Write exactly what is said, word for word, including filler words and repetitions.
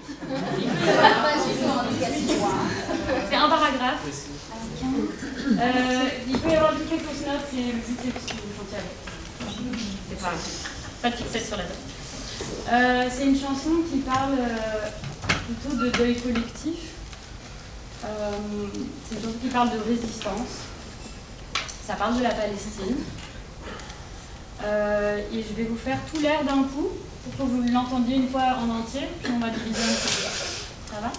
C'est un paragraphe. Euh, il peut y avoir quelques notes, c'est le but que vous chantez avec. C'est pas, pas de fixette sur la date. Euh, c'est une chanson qui parle euh, plutôt de deuil collectif. Euh, c'est une chanson qui parle de résistance. Ça parle de la Palestine. Euh, et je vais vous faire tout l'air d'un coup pour que vous l'entendiez une fois en entier, puis on va diviser un petit peu. Ça va ?